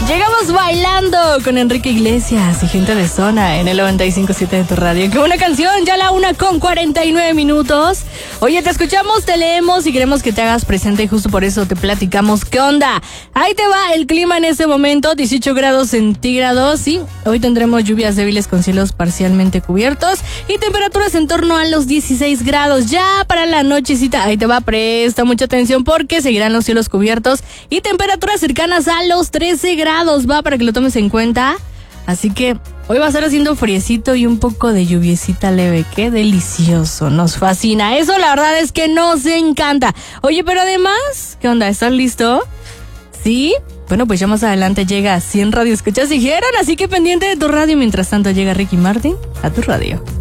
Llegamos bailando con Enrique Iglesias y Gente de Zona en el 95.7 de tu radio. ¡Qué buena canción! Ya la 1:49. Oye, te escuchamos, te leemos y queremos que te hagas presente y justo por eso te platicamos. ¿Qué onda? Ahí te va el clima en este momento, 18 grados centígrados. Sí, hoy tendremos lluvias débiles con cielos parcialmente cubiertos y temperaturas en torno a los 16 grados. Ya para la nochecita, ahí te va, presta mucha atención porque seguirán los cielos cubiertos y temperaturas cercanas a los 13 grados. Va, para que lo tomes en cuenta. Así que hoy va a estar haciendo friecito y un poco de lluviecita leve. ¡Qué delicioso! Nos fascina. Eso la verdad es que nos encanta. Oye, pero además, ¿qué onda? ¿Estás listo? ¿Sí? Bueno, pues ya más adelante llega 100 Radio Escuchas Dijeron, así que pendiente de tu radio. Mientras tanto llega Ricky Martin a tu radio.